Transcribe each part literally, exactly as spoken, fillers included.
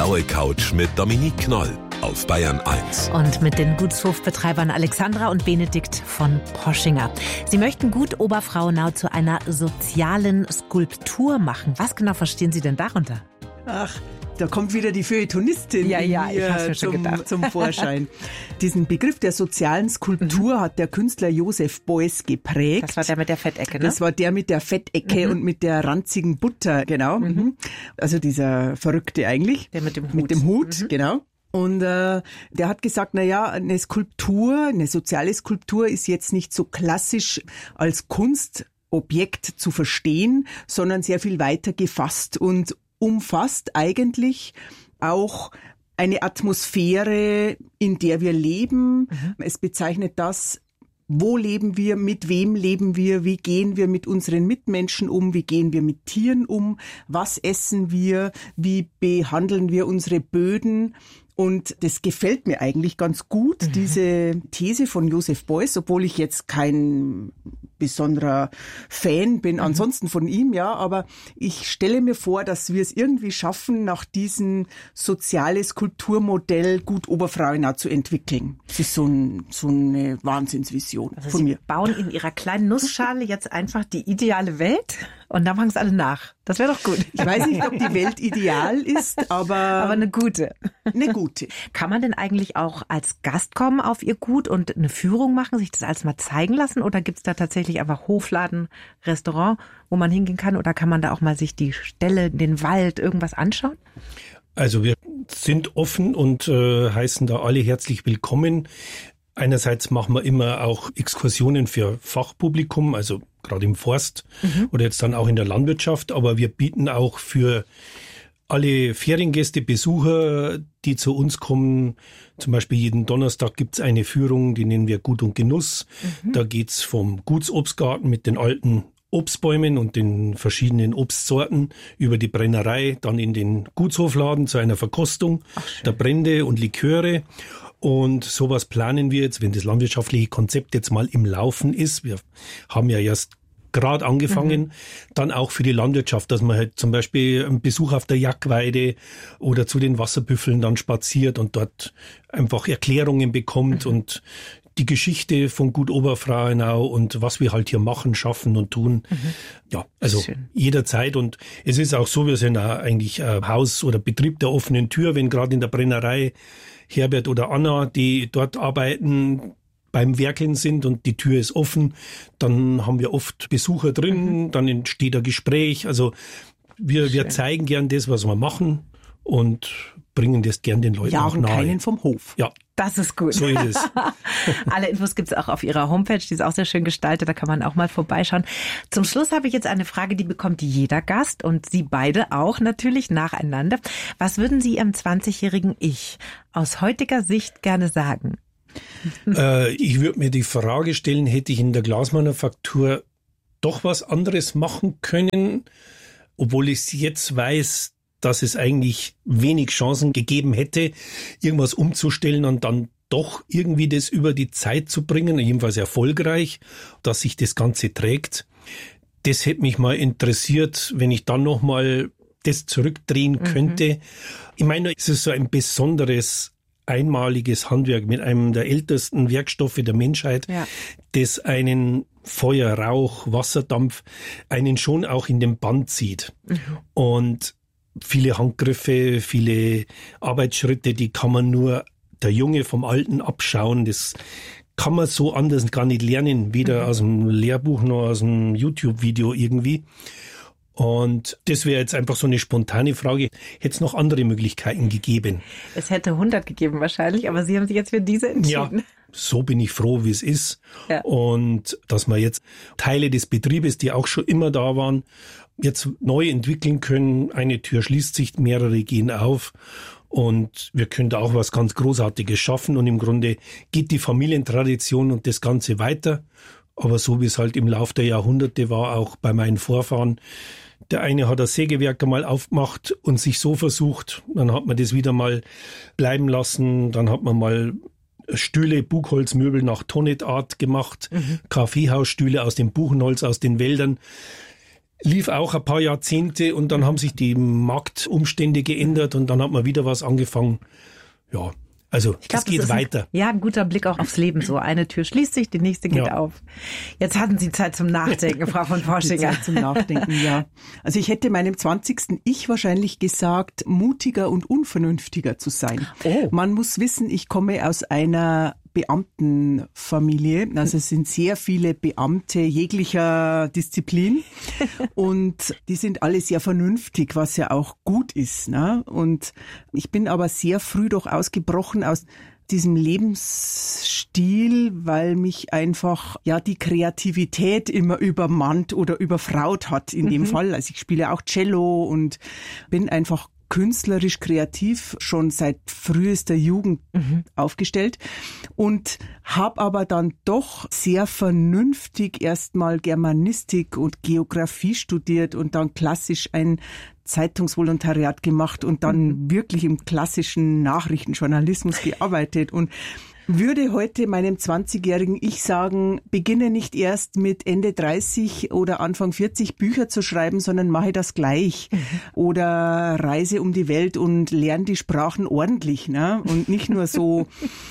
blaue Couch mit Dominique Knoll auf Bayern eins. Und mit den Gutshofbetreibern Alexandra und Benedikt von Poschinger. Sie möchten Gut Oberfrauenau zu einer sozialen Skulptur machen. Was genau verstehen Sie denn darunter? Ach, da kommt wieder die Feuilletonistin ja, ja, in mir zum, zum Vorschein. Diesen Begriff der sozialen Skulptur mhm. hat der Künstler Joseph Beuys geprägt. Das war der mit der Fettecke, ne? Das war der mit der Fettecke mhm. und mit der ranzigen Butter, genau. Mhm. Also dieser Verrückte eigentlich. Der mit dem Hut. Mit dem Hut, mhm. genau. Und äh, der hat gesagt, na ja, eine Skulptur, eine soziale Skulptur ist jetzt nicht so klassisch als Kunstobjekt zu verstehen, sondern sehr viel weiter gefasst und umfasst eigentlich auch eine Atmosphäre, in der wir leben. Mhm. Es bezeichnet das, wo leben wir, mit wem leben wir, wie gehen wir mit unseren Mitmenschen um, wie gehen wir mit Tieren um, was essen wir, wie behandeln wir unsere Böden. Und das gefällt mir eigentlich ganz gut, mhm. diese These von Joseph Beuys, obwohl ich jetzt kein besonderer Fan bin, mhm. ansonsten von ihm, ja, aber ich stelle mir vor, dass wir es irgendwie schaffen, nach diesem soziales Kulturmodell Gut Oberfrauenau zu entwickeln. Das ist so, ein, so eine Wahnsinnsvision also von Sie mir. Bauen in Ihrer kleinen Nussschale jetzt einfach die ideale Welt und dann machen es alle nach. Das wäre doch gut. Ich weiß nicht, ob die Welt ideal ist, aber... Aber eine gute. Eine gute. Kann man denn eigentlich auch als Gast kommen auf Ihr Gut und eine Führung machen, sich das alles mal zeigen lassen? Oder gibt es da tatsächlich einfach Hofladen, Restaurant, wo man hingehen kann? Oder kann man da auch mal sich die Ställe, den Wald, irgendwas anschauen? Also wir sind offen und äh, heißen da alle herzlich willkommen. Einerseits machen wir immer auch Exkursionen für Fachpublikum, also gerade im Forst mhm. oder jetzt dann auch in der Landwirtschaft. Aber wir bieten auch für alle Feriengäste, Besucher, die zu uns kommen, zum Beispiel jeden Donnerstag gibt's eine Führung, die nennen wir Gut und Genuss. Mhm. Da geht's vom Gutsobstgarten mit den alten Obstbäumen und den verschiedenen Obstsorten über die Brennerei, dann in den Gutshofladen zu einer Verkostung der Brände und Liköre. Und sowas planen wir jetzt, wenn das landwirtschaftliche Konzept jetzt mal im Laufen ist. Wir haben ja erst gerade angefangen, mhm. dann auch für die Landwirtschaft, dass man halt zum Beispiel einen Besuch auf der Jackweide oder zu den Wasserbüffeln dann spaziert und dort einfach Erklärungen bekommt mhm. und die Geschichte von Gut Oberfrauenau und was wir halt hier machen, schaffen und tun. Mhm. Ja, also jederzeit. Und es ist auch so, wir sind auch eigentlich ein Haus oder Betrieb der offenen Tür, wenn gerade in der Brennerei Herbert oder Anna, die dort arbeiten, beim Werkeln sind und die Tür ist offen, dann haben wir oft Besucher drin, mhm. dann entsteht ein Gespräch. Also wir, wir zeigen gern das, was wir machen und bringen das gern den Leuten auch nahe. Jagen keinen vom Hof. Ja. Das ist gut. So ist es. Alle Infos gibt's auch auf Ihrer Homepage, die ist auch sehr schön gestaltet, da kann man auch mal vorbeischauen. Zum Schluss habe ich jetzt eine Frage, die bekommt jeder Gast und Sie beide auch natürlich nacheinander. Was würden Sie Ihrem zwanzigjährigen Ich aus heutiger Sicht gerne sagen? Äh, ich würde mir die Frage stellen, hätte ich in der Glasmanufaktur doch was anderes machen können, obwohl ich jetzt weiß, dass es eigentlich wenig Chancen gegeben hätte, irgendwas umzustellen und dann doch irgendwie das über die Zeit zu bringen, jedenfalls erfolgreich, dass sich das Ganze trägt. Das hätte mich mal interessiert, wenn ich dann nochmal das zurückdrehen könnte. Mhm. Ich meine, es ist so ein besonderes einmaliges Handwerk mit einem der ältesten Werkstoffe der Menschheit, ja. das einen Feuer, Rauch, Wasserdampf, einen schon auch in den Bann zieht. Mhm. Und viele Handgriffe, viele Arbeitsschritte, die kann man nur der Junge vom Alten abschauen. Das kann man so anders gar nicht lernen, weder mhm. aus dem Lehrbuch noch aus dem YouTube-Video irgendwie. Und das wäre jetzt einfach so eine spontane Frage. Hätte es noch andere Möglichkeiten gegeben? Es hätte hundert gegeben wahrscheinlich, aber Sie haben sich jetzt für diese entschieden. Ja, so bin ich froh, wie es ist. Ja. Und dass wir jetzt Teile des Betriebes, die auch schon immer da waren, jetzt neu entwickeln können. Eine Tür schließt sich, mehrere gehen auf. Und wir können da auch was ganz Großartiges schaffen. Und im Grunde geht die Familientradition und das Ganze weiter. Aber so wie es halt im Lauf der Jahrhunderte war, auch bei meinen Vorfahren. Der eine hat das Sägewerk einmal aufgemacht und sich so versucht. Dann hat man das wieder mal bleiben lassen. Dann hat man mal Stühle, Buchholzmöbel nach Tonnetart gemacht. Mhm. Kaffeehausstühle aus dem Buchenholz, aus den Wäldern. lief auch ein paar Jahrzehnte und dann haben sich die Marktumstände geändert und dann hat man wieder was angefangen. Ja, also ich glaub, es geht das weiter. Ein, ja, ein guter Blick auch aufs Leben. So eine Tür schließt sich, die nächste geht ja. auf. Jetzt hatten Sie Zeit zum Nachdenken, Frau von Forschinger. Zeit zum Nachdenken, ja. Also ich hätte meinem zwanzigsten Ich wahrscheinlich gesagt, mutiger und unvernünftiger zu sein. Oh. Man muss wissen, ich komme aus einer Beamtenfamilie. Also es sind sehr viele Beamte jeglicher Disziplin und die sind alle sehr vernünftig, was ja auch gut ist. Ne? Und ich bin aber sehr früh doch ausgebrochen aus diesem Lebensstil, weil mich einfach ja die Kreativität immer übermannt oder überfraut hat in mhm. dem Fall. Also ich spiele auch Cello und bin einfach künstlerisch kreativ schon seit frühester Jugend mhm. aufgestellt und habe aber dann doch sehr vernünftig erstmal Germanistik und Geografie studiert und dann klassisch ein Zeitungsvolontariat gemacht und dann mhm. wirklich im klassischen Nachrichtenjournalismus gearbeitet und würde heute meinem zwanzigjährigen Ich sagen, beginne nicht erst mit Ende dreißig oder Anfang vierzig Bücher zu schreiben, sondern mache das gleich. Mhm. Oder reise um die Welt und lerne die Sprachen ordentlich, ne? Und nicht nur so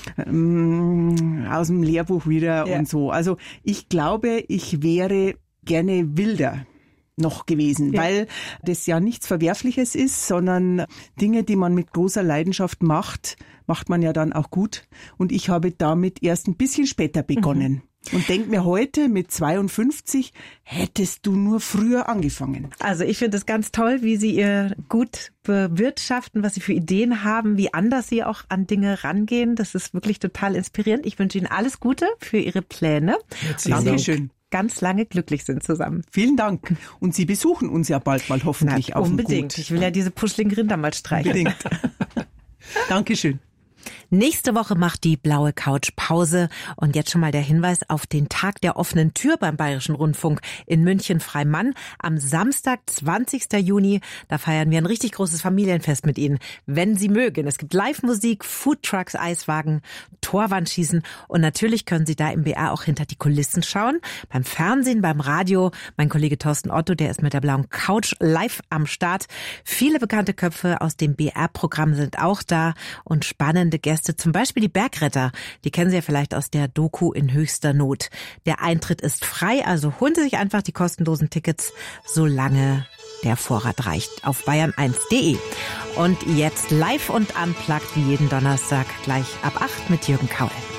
ähm, aus dem Lehrbuch wieder ja. und so. Also ich glaube, ich wäre gerne wilder noch gewesen, ja. weil das ja nichts Verwerfliches ist, sondern Dinge, die man mit großer Leidenschaft macht, macht man ja dann auch gut. Und ich habe damit erst ein bisschen später begonnen. Mhm. Und denk mir heute mit zweiundfünfzig, hättest du nur früher angefangen. Also ich finde es ganz toll, wie Sie ihr Gut bewirtschaften, was Sie für Ideen haben, wie anders Sie auch an Dinge rangehen. Das ist wirklich total inspirierend. Ich wünsche Ihnen alles Gute für Ihre Pläne. Dankeschön. Ganz lange glücklich sind zusammen. Vielen Dank. Und Sie besuchen uns ja bald mal hoffentlich Na, auf dem unbedingt. Gut. Ich will ja diese Puschling Rinder mal streichen. Unbedingt. Dankeschön. Nächste Woche macht die blaue Couch Pause und jetzt schon mal der Hinweis auf den Tag der offenen Tür beim Bayerischen Rundfunk in München-Freimann am Samstag, zwanzigsten Juni. Da feiern wir ein richtig großes Familienfest mit Ihnen, wenn Sie mögen. Es gibt Live-Musik, Foodtrucks, Eiswagen, Torwandschießen und natürlich können Sie da im B R auch hinter die Kulissen schauen. Beim Fernsehen, beim Radio. Mein Kollege Thorsten Otto, der ist mit der blauen Couch live am Start. Viele bekannte Köpfe aus dem B R-Programm sind auch da und spannende Gäste. Zum Beispiel die Bergretter, die kennen Sie ja vielleicht aus der Doku In höchster Not. Der Eintritt ist frei, also holen Sie sich einfach die kostenlosen Tickets, solange der Vorrat reicht, auf bayern eins punkt de. Und jetzt live und unplugged wie jeden Donnerstag, gleich ab acht mit Jürgen Kaul.